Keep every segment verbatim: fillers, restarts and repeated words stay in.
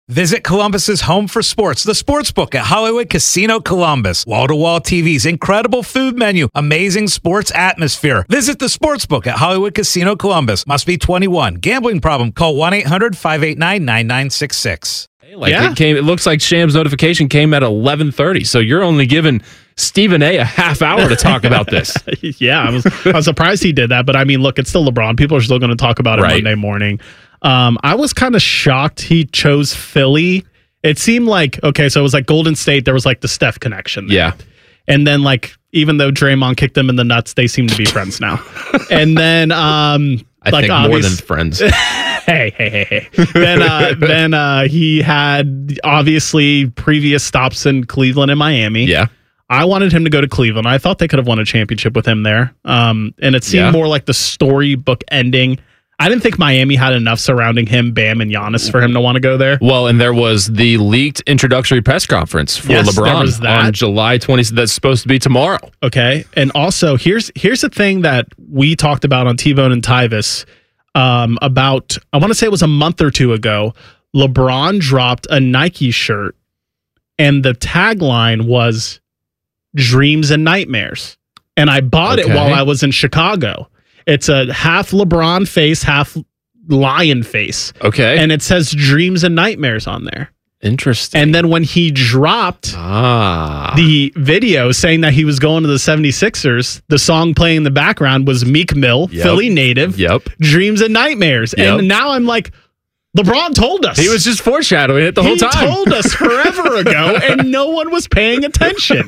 Visit Columbus's home for sports, the Sportsbook at Hollywood Casino Columbus. Wall-to-wall T Vs, incredible food menu, amazing sports atmosphere. Visit the Sportsbook at Hollywood Casino Columbus. Must be twenty-one. Gambling problem? Call one eight hundred five eight nine nine nine six six. Like yeah. it came. It looks like Sham's notification came at eleven thirty. So you're only giving Stephen A. a half hour to talk about this. yeah, I was I was surprised he did that, but I mean, look, it's still LeBron. People are still going to talk about it Right. Monday morning. Um, I was kind of shocked he chose Philly. It seemed like, okay, so it was like Golden State. There was like the Steph connection there. Yeah. And then like, even though Draymond kicked them in the nuts, they seem to be friends now. And then, um, I like think obvious- more than friends. hey, hey, hey, hey. Then, uh, then uh, he had obviously previous stops in Cleveland and Miami. Yeah. I wanted him to go to Cleveland. I thought they could have won a championship with him there. Um, and it seemed Yeah. more like the storybook ending. I didn't think Miami had enough surrounding him, Bam, and Giannis for him to want to go there. Well, and there was the leaked introductory press conference for Yes, there was LeBron that. on July twentieth. That's supposed to be tomorrow. Okay. And also, here's here's the thing that we talked about on T-Bone and Tyvis um, about, I want to say it was a month or two ago. LeBron dropped a Nike shirt, and the tagline was Dreams and Nightmares. And I bought Okay. it while I was in Chicago. It's a half LeBron face, half lion face. Okay. And it says Dreams and Nightmares on there. Interesting. And then when he dropped ah. the video saying that he was going to the seventy-sixers, the song playing in the background was Meek Mill, Yep. Philly native, Yep. Dreams and Nightmares. Yep. And now I'm like, LeBron told us. He was just foreshadowing it the whole He time. told us forever ago, and no one was paying attention.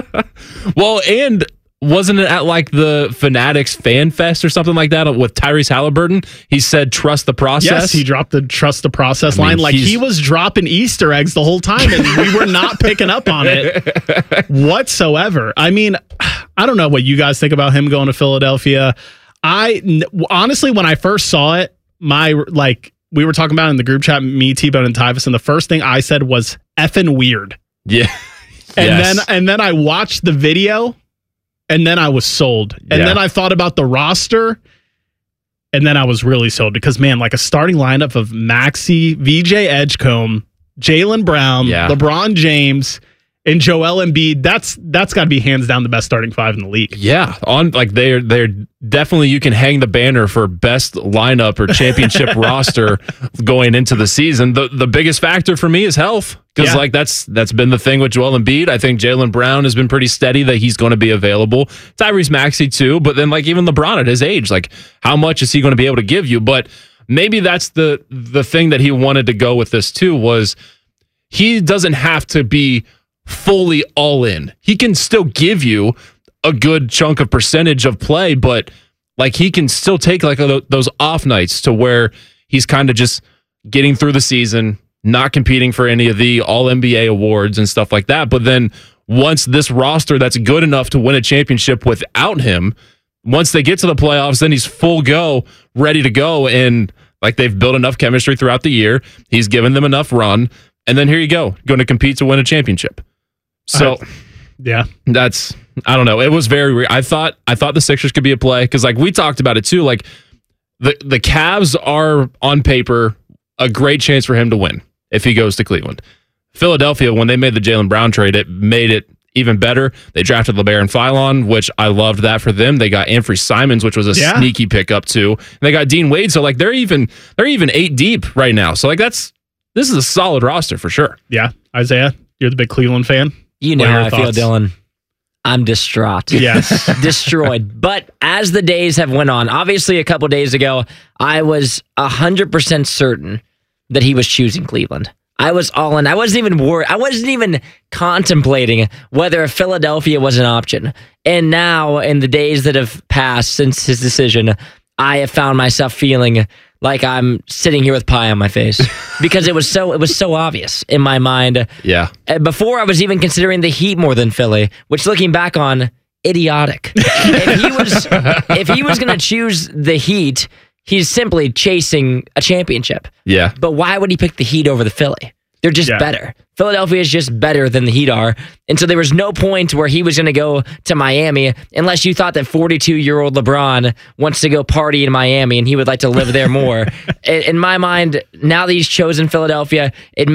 Well, and wasn't it at like the Fanatics Fan Fest or something like that with Tyrese Halliburton? He said, trust the process. Yes, he dropped the trust the process I mean, line. Like he's- he was dropping Easter eggs the whole time, and we were not picking up on it whatsoever. I mean, I don't know what you guys think about him going to Philadelphia. I n- honestly, when I first saw it, my like we were talking about it in the group chat, me, T-Bone, and Tyvis, and the first thing I said was effing weird. Yeah. And Yes. then and then I watched the video, and then I was sold. And Yeah. then I thought about the roster, and then I was really sold because, man, like a starting lineup of Maxey, V J Edgecombe, Jaylen Brown, Yeah. LeBron James, and Joel Embiid, that's that's got to be hands down the best starting five in the league. Yeah, on like they're they're definitely, you can hang the banner for best lineup or championship roster going into the season. The the biggest factor for me is health, because Yeah. like that's that's been the thing with Joel Embiid. I think Jaylen Brown has been pretty steady that he's going to be available. Tyrese Maxey too, but then like even LeBron at his age, like how much is he going to be able to give you? But maybe that's the the thing that he wanted to go with this too, was he doesn't have to be fully all in. He can still give you a good chunk of percentage of play, but like he can still take like a, those off nights to where he's kind of just getting through the season, not competing for any of the all N B A awards and stuff like that. But then once this roster that's good enough to win a championship without him, once they get to the playoffs, then he's full go, ready to go. And like they've built enough chemistry throughout the year. He's given them enough run. And then here you go, going to compete to win a championship. So Uh, yeah. that's, I don't know. It was very weird. I thought I thought the Sixers could be a play because like we talked about it too. Like the the Cavs are on paper a great chance for him to win if he goes to Cleveland. Philadelphia, when they made the Jaylen Brown trade, it made it even better. They drafted LeBaron Philon, which I loved that for them. They got Anfernee Simons, which was a Yeah. sneaky pickup too. And they got Dean Wade. So like they're even they're even eight deep right now. So like that's this is a solid roster for sure. Yeah. Isaiah, you're the big Cleveland fan. You What know are how your I thoughts? feel, Dylan. I'm distraught. Yes. Destroyed. But as the days have went on, obviously a couple days ago, I was one hundred percent certain that he was choosing Cleveland. I was all in. I wasn't even worried. I wasn't even contemplating whether Philadelphia was an option. And now, in the days that have passed since his decision, I have found myself feeling like I'm sitting here with pie on my face because it was so it was so obvious in my mind. Yeah. Uh, Before I was even considering the Heat more than Philly, which looking back on, idiotic. if he was if he was going to choose the Heat, he's simply chasing a championship. Yeah. But why would he pick the Heat over the Philly? They're just Yeah. better. Philadelphia is just better than the Heat are. And so there was no point where he was going to go to Miami unless you thought that forty-two-year-old LeBron wants to go party in Miami and he would like to live there more. in, in my mind, now that he's chosen Philadelphia, it